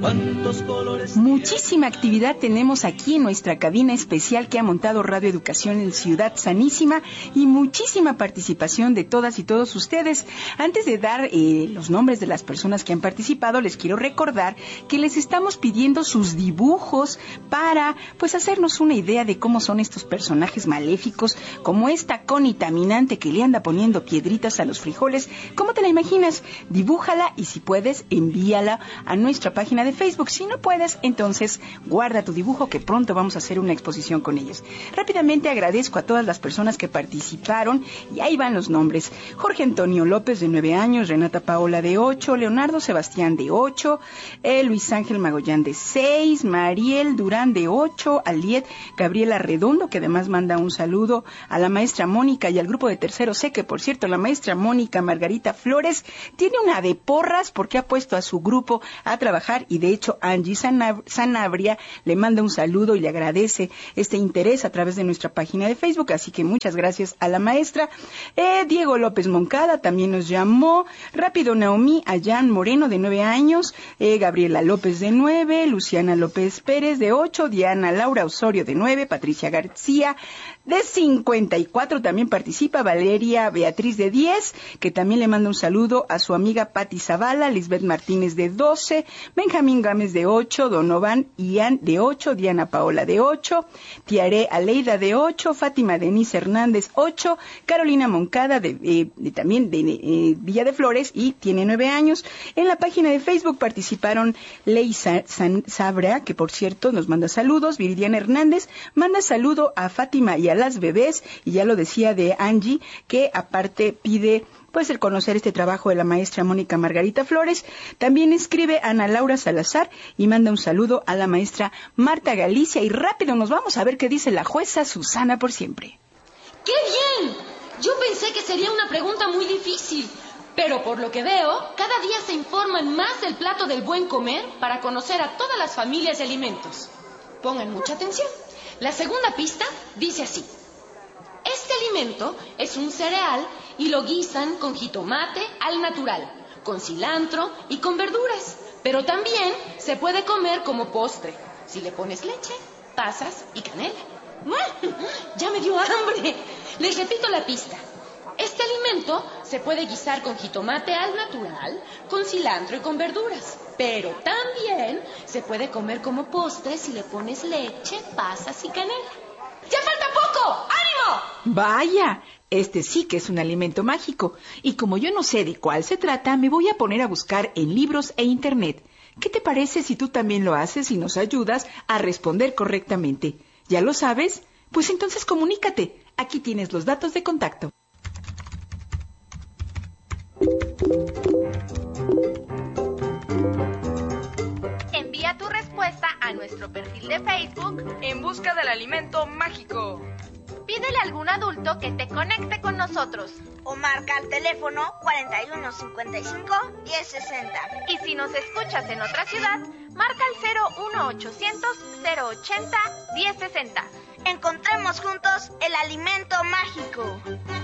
Muchísima actividad tenemos aquí en nuestra cabina especial que ha montado Radio Educación en Ciudad Sanísima y muchísima participación de todas y todos ustedes. Antes de dar los nombres de las personas que han participado, les quiero recordar que les estamos pidiendo sus dibujos para pues hacernos una idea de cómo son estos personajes maléficos, como esta conitaminante que le anda poniendo piedritas a los frijoles. ¿Cómo te la imaginas? Dibújala y si puedes, envíala a nuestra página de Facebook. Si no puedes, entonces guarda tu dibujo que pronto vamos a hacer una exposición con ellos. Rápidamente agradezco a todas las personas que participaron y ahí van los nombres. Jorge Antonio López, de 9 años, Renata Paola, de 8, Leonardo Sebastián, de 8, Luis Ángel Magollán, de 6, Mariel Durán, de 8, Aliet Gabriela Redondo, que además manda un saludo a la maestra Mónica y al grupo de tercero C, que por cierto, la maestra Mónica Margarita Flores tiene una de porras porque ha puesto a su grupo a trabajar y de hecho Angie Sanabria le manda un saludo y le agradece este interés a través de nuestra página de Facebook, así que muchas gracias a la maestra. Diego López Moncada también nos llamó. Rápido Naomi Ayán Moreno, de 9 años, Gabriela López, de 9, Luciana López Pérez, de 8, Diana Laura Osorio, de 9, Patricia García, de 54 también participa, Valeria Beatriz, de 10, que también le manda un saludo a su amiga Patti Zavala, Lisbeth Martínez, de 12, Benjamín Gámez, de 8, Donovan Ian, de 8, Diana Paola, de 8, Tiare Aleida, de 8, Fátima Denise Hernández, 8, Carolina Moncada, también de Villa de Flores, y tiene 9 años. En la página de Facebook participaron Ley Sabra, que por cierto nos manda saludos, Viridiana Hernández manda saludo a Fátima y a las bebés, y ya lo decía de Angie, que aparte pide pues el conocer este trabajo de la maestra Mónica Margarita Flores. También escribe Ana Laura Salazar y manda un saludo a la maestra Marta Galicia. Y rápido nos vamos a ver qué dice la jueza Susana por siempre. ¡Qué bien! Yo pensé que sería una pregunta muy difícil, pero por lo que veo, cada día se informan más del plato del buen comer para conocer a todas las familias de alimentos. Pongan mucha atención. La segunda pista dice así: este alimento es un cereal y lo guisan con jitomate al natural, con cilantro y con verduras, pero también se puede comer como postre, si le pones leche, pasas y canela. ¡Ya me dio hambre! Les repito la pista. Este alimento se puede guisar con jitomate al natural, con cilantro y con verduras, pero también se puede comer como postre si le pones leche, pasas y canela. ¡Ya falta poco! ¡Ánimo! Vaya, este sí que es un alimento mágico. Y como yo no sé de cuál se trata, me voy a poner a buscar en libros e internet. ¿Qué te parece si tú también lo haces y nos ayudas a responder correctamente? ¿Ya lo sabes? Pues entonces comunícate. Aquí tienes los datos de contacto. Envía tu respuesta a nuestro perfil de Facebook En Busca del Alimento Mágico. Pídele a algún adulto que te conecte con nosotros. O marca al teléfono 41 55 10 60. Y si nos escuchas en otra ciudad, marca al 01800 080 1060. Encontremos juntos el alimento mágico.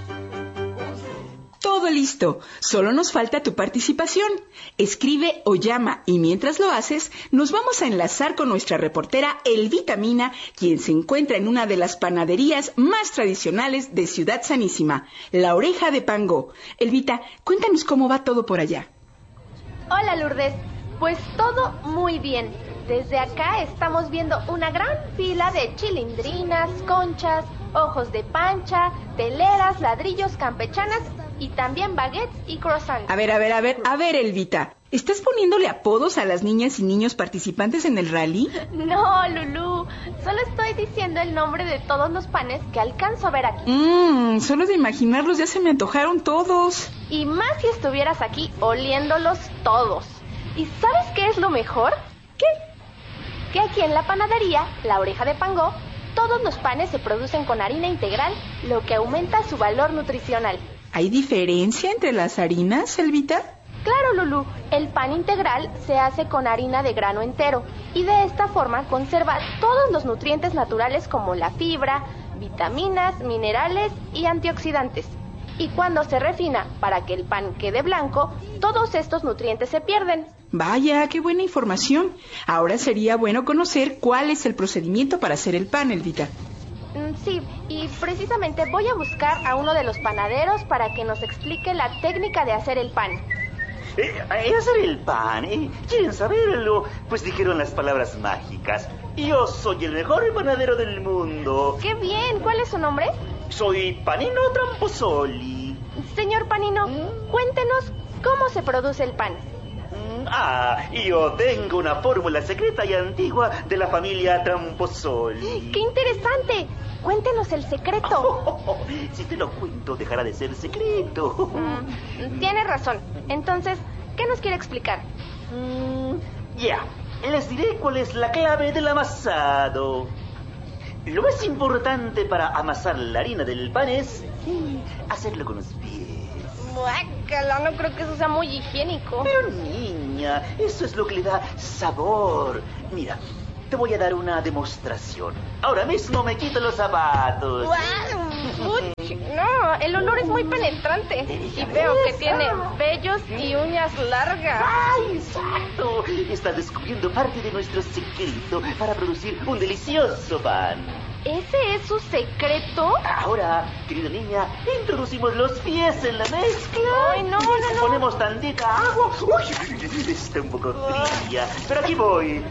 Todo listo, solo nos falta tu participación. Escribe o llama y mientras lo haces, nos vamos a enlazar con nuestra reportera Elvita Mina, quien se encuentra en una de las panaderías más tradicionales de Ciudad Sanísima, La Oreja de Pango. Elvita, cuéntanos cómo va todo por allá. Hola Lourdes, pues todo muy bien. Desde acá estamos viendo una gran fila de chilindrinas, conchas, ojos de pancha, teleras, ladrillos, campechanas y también baguettes y croissants. A ver, Elvita, ¿estás poniéndole apodos a las niñas y niños participantes en el rally? No, Lulú, solo estoy diciendo el nombre de todos los panes que alcanzo a ver aquí. Solo de imaginarlos ya se me antojaron todos. Y más si estuvieras aquí oliéndolos todos. ¿Y sabes qué es lo mejor? ¿Qué? Que aquí en la panadería, La Oreja de Pango, todos los panes se producen con harina integral, lo que aumenta su valor nutricional. ¿Hay diferencia entre las harinas, Elvita? Claro, Lulú, el pan integral se hace con harina de grano entero y de esta forma conserva todos los nutrientes naturales como la fibra, vitaminas, minerales y antioxidantes. Y cuando se refina para que el pan quede blanco, todos estos nutrientes se pierden. Vaya, qué buena información. Ahora sería bueno conocer cuál es el procedimiento para hacer el pan, Elvita. Sí, y precisamente voy a buscar a uno de los panaderos para que nos explique la técnica de hacer el pan. Hacer el pan, ¿quieren saberlo? Pues dijeron las palabras mágicas. Yo soy el mejor panadero del mundo. ¡Qué bien! ¿Cuál es su nombre? Soy Panino Tramposoli. Señor Panino, cuéntenos cómo se produce el pan. Yo tengo una fórmula secreta y antigua de la familia Tramposoli. ¡Qué interesante! Cuéntenos el secreto. Si te lo cuento, dejará de ser secreto. Tiene razón. Entonces, ¿qué nos quiere explicar? Ya, les diré cuál es la clave del amasado. Lo más importante para amasar la harina del pan es hacerlo con los pies. Guácala, no creo que eso sea muy higiénico. Pero niña, eso es lo que le da sabor. Mira, te voy a dar una demostración. Ahora mismo me quito los zapatos. No, el olor es muy penetrante. Y veo que tiene vellos y uñas largas. ¡Ay, exacto! Estás descubriendo parte de nuestro secreto para producir un delicioso pan. ¿Ese es su secreto? Ahora, querida niña, introducimos los pies en la mezcla. Ay, no. Ponemos tantita agua. Uy, está un poco fría. Pero aquí voy.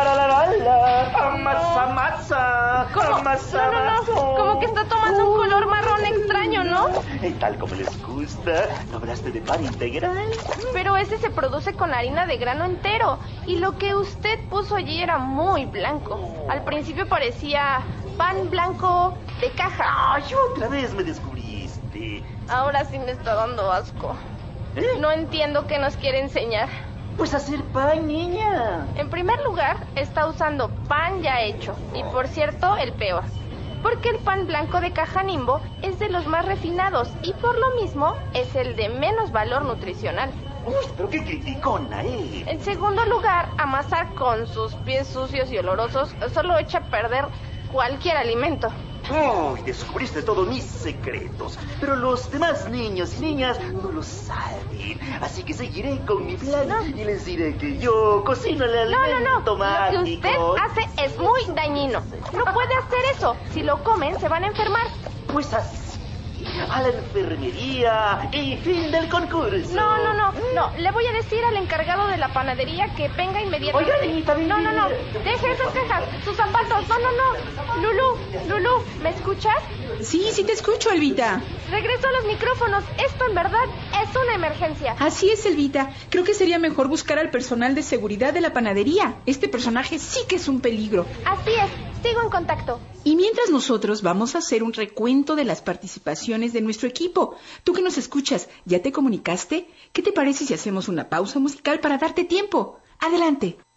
Masa. ¿Cómo? No. Como que está tomando un color marrón extraño, ¿no? Tal como les gusta. ¿No hablaste de pan integral? Pero ese se produce con harina de grano entero. Y lo que usted puso allí era muy blanco. Al principio parecía pan blanco de caja. ¡Ay, otra vez me descubriste! Ahora sí me está dando asco. No entiendo qué nos quiere enseñar. Pues hacer pan, niña. En primer lugar, está usando pan ya hecho. Y por cierto, el peor. Porque el pan blanco de caja Nimbo es de los más refinados y por lo mismo es el de menos valor nutricional. Uy, pero qué criticona, En segundo lugar, amasar con sus pies sucios y olorosos solo echa a perder cualquier alimento. Uy, descubriste todos mis secretos. Pero los demás niños y niñas no lo saben. Así que seguiré con mi plan y les diré que yo cocino el alimento mágico. Lo que usted hace es muy dañino. No puede hacer eso. Si lo comen, se van a enfermar. Pues así, a la enfermería y fin del concurso. No. Le voy a decir al encargado de la panadería que venga inmediatamente. Oiga, No. Deje esas quejas. Sus zapatos. No. Lulú, ¿me escuchas? Sí te escucho, Elvita. Regreso a los micrófonos. Esto en verdad es una emergencia. Así es, Elvita. Creo que sería mejor buscar al personal de seguridad de la panadería. Este personaje sí que es un peligro. Así es. Sigo en contacto. Y mientras nosotros vamos a hacer un recuento de las participaciones de nuestro equipo. Tú que nos escuchas, ¿ya te comunicaste? ¿Qué te parece si hacemos una pausa musical para darte tiempo? Adelante.